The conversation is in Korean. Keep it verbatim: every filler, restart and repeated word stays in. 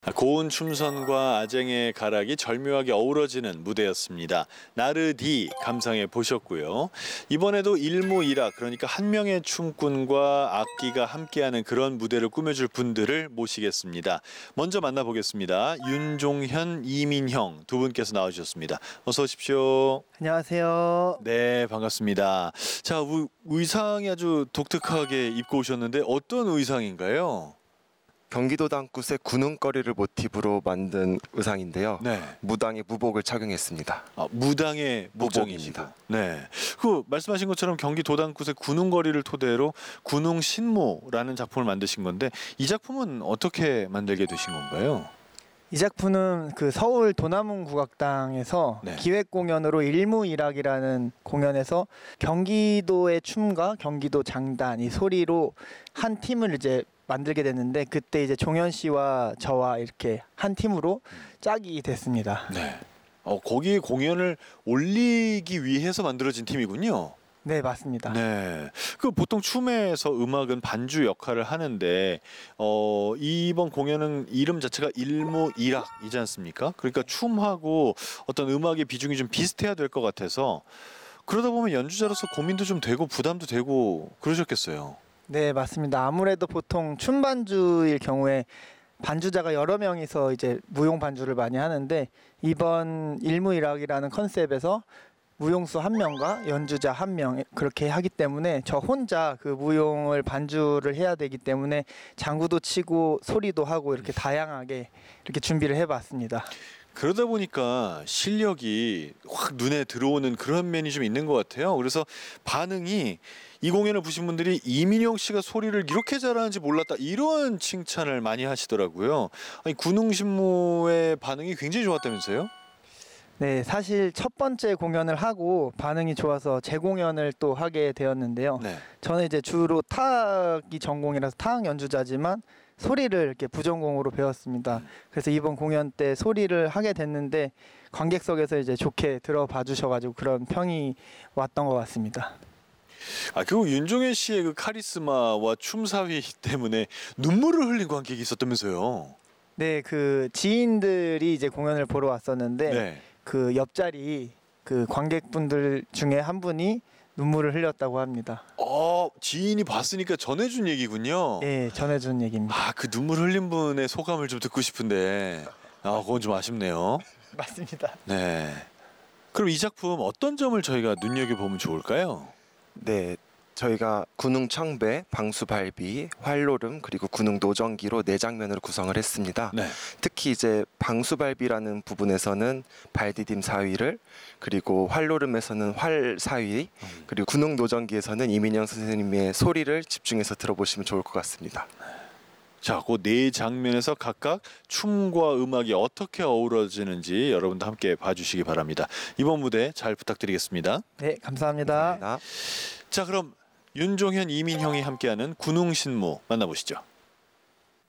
고운 춤선과 아쟁의 가락이 절묘하게 어우러지는 무대였습니다. 나르디 감상해 보셨고요. 이번에도 일무일악, 그러니까 한 명의 춤꾼과 악기가 함께하는 그런 무대를 꾸며줄 분들을 모시겠습니다. 먼저 만나보겠습니다. 윤종현, 이민형 두 분께서 나와주셨습니다. 어서 오십시오. 안녕하세요. 네, 반갑습니다. 자, 우, 의상이 아주 독특하게 입고 오셨는데 어떤 의상인가요? 경기도 당굿의 군웅거리를 모티브로 만든 의상인데요. 네. 무당의 무복을 착용했습니다. 아, 무당의 목적입니다. 네. 그 말씀하신 것처럼 경기 도당굿의 군웅거리를 토대로 군웅신모라는 작품을 만드신 건데 이 작품은 어떻게 만들게 되신 건가요? 이 작품은 그 서울 도남문 국악당에서 네. 기획 공연으로 일무일악이라는 공연에서 경기도의 춤과 경기도 장단 이 소리로 한 팀을 이제 만들게 됐는데, 그때 이제 종현 씨와 저와 이렇게 한 팀으로 짝이 됐습니다. 네. 어, 거기 공연을 올리기 위해서 만들어진 팀이군요. 네, 맞습니다. 네. 그 보통 춤에서 음악은 반주 역할을 하는데 어, 이번 공연은 이름 자체가 일무일악이지 않습니까? 그러니까 춤하고 어떤 음악의 비중이 좀 비슷해야 될 것 같아서 그러다 보면 연주자로서 고민도 좀 되고 부담도 되고 그러셨겠어요. 네, 맞습니다. 아무래도 보통 춤 반주일 경우에 반주자가 여러 명이서 이제 무용 반주를 많이 하는데, 이번 일무일악이라는 컨셉에서 무용수 한 명과 연주자 한 명 그렇게 하기 때문에 저 혼자 그 무용을 반주를 해야 되기 때문에 장구도 치고 소리도 하고 이렇게 다양하게 이렇게 준비를 해봤습니다. 그러다 보니까 실력이 확 눈에 들어오는 그런 면이 좀 있는 것 같아요. 그래서 반응이 이 공연을 보신 분들이 이민영 씨가 소리를 이렇게 잘하는지 몰랐다, 이런 칭찬을 많이 하시더라고요. 아니, 군웅신무의 반응이 굉장히 좋았다면서요? 네, 사실 첫 번째 공연을 하고 반응이 좋아서 재공연을 또 하게 되었는데요. 네. 저는 이제 주로 타악이 전공이라서 타악 연주자지만 소리를 이렇게 부전공으로 배웠습니다. 그래서 이번 공연 때 소리를 하게 됐는데 관객석에서 이제 좋게 들어봐 주셔가지고 그런 평이 왔던 것 같습니다. 아, 그리고 윤종현 씨의 그 카리스마와 춤사위 때문에 눈물을 흘린 관객이 있었다면서요? 네, 그 지인들이 이제 공연을 보러 왔었는데 네. 그 옆자리 그 관객분들 중에 한 분이 눈물을 흘렸다고 합니다. 어, 지인이 봤으니까 전해준 얘기군요. 네, 전해준 얘기입니다. 아, 그 눈물 흘린 분의 소감을 좀 듣고 싶은데 아, 그건 좀 아쉽네요. 맞습니다. 네. 그럼 이 작품 어떤 점을 저희가 눈여겨보면 좋을까요? 네, 저희가 군웅 청배, 방수발비, 활노름 그리고 군웅 노정기로 네 장면으로 구성을 했습니다. 네. 특히 이제 방수발비라는 부분에서는 발디딤 사위를, 그리고 활노름에서는 활 사위, 그리고 군웅 노정기에서는 이민영 선생님의 소리를 집중해서 들어보시면 좋을 것 같습니다. 자, 그 네 장면에서 각각 춤과 음악이 어떻게 어우러지는지 여러분도 함께 봐주시기 바랍니다. 이번 무대 잘 부탁드리겠습니다. 네, 감사합니다. 감사합니다. 자, 그럼 윤종현, 이민형이 함께하는 군웅신무 만나보시죠.